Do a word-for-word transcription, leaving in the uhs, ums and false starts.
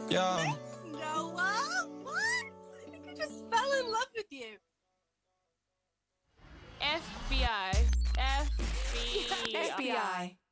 Yeah. Noah, what? I think I just fell in love with you. F B I. F B I. F B I.